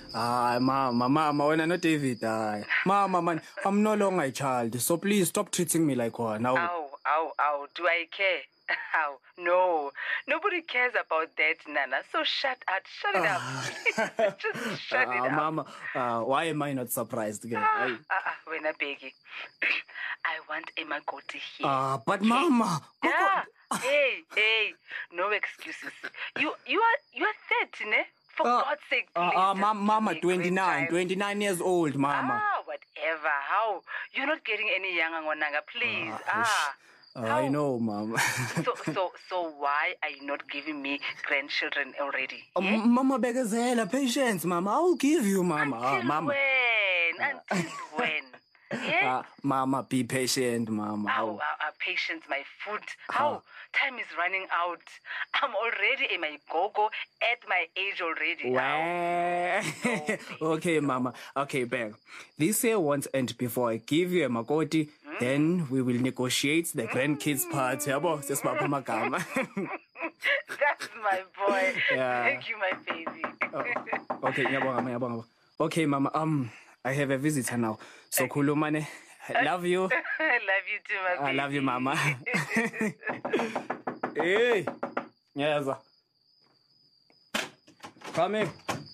Mama, when I'm not David, Mama, man, I'm no longer a child, so please stop treating me like one. Now. Ow, do I care? Ow, no, nobody cares about that, Nana, so shut it up. Just shut it up. Mama, why am I not surprised again? When I beg you, I want Emma Goti here. But okay. Mama. Yeah. Hey, no excuses. You are 30, ne? For God's sake, please. Mama, 29 years old, Mama. Whatever. How? You're not getting any younger, Nanga, please. I know, Mama. So why are you not giving me grandchildren already? Yeah? Mama, begazela, patience, Mama. I'll give you, Mama. Until when? Yeah? Mama, be patient, Mama. Patience, my food. How? Time is running out. I'm already in my go-go at my age already. No, okay, Mama. Okay, Beg. This year won't end before I give you a Makoti. Then we will negotiate the grandkids part. That's my boy. Yeah. Thank you, my baby. Okay, yabonga. Okay, Mama. I have a visitor now. So Kulumane, I love you. I love you too, my baby. I love you, Mama. Hey, yes. Come in.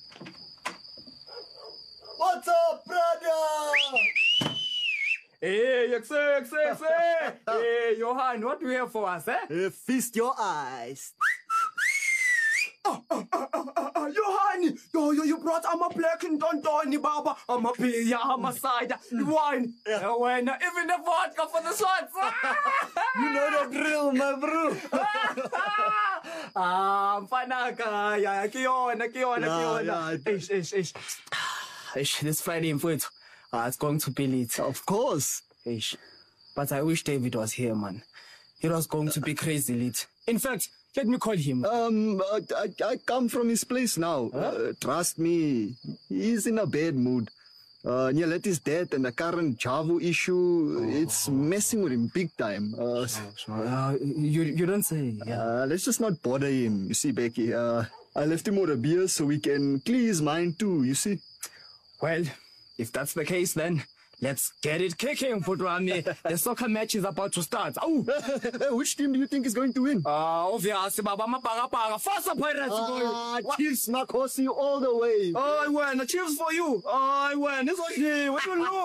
What's up, brother? Hey, Hey, Johan, what do you have for us, eh? Feast your eyes. Johan, you brought black and Don Baba, beer, cider, wine, even the vodka for the shots. You know the drill, my bro. Fanaka, Kiona. This Friday in foot. It's going to be lit. Of course. But I wish David was here, man. It was going to be crazy lit. In fact, let me call him. I come from his place now. Trust me, he's in a bad mood. Nyaleti's death and the current Javu issue, it's messing with him big time. You don't say. Yeah. Let's just not bother him. You see, Becky, I left him with a beer so we can clear his mind too, you see. Well, if that's the case, then let's get it kicking, Putrami. The soccer match is about to start. Which team do you think is going to win? Obviously, Baba Mapaga. Faster Pirates. Chiefs, Makosi, all the way. I win. Chiefs for you. I win. It's okay. What do you know?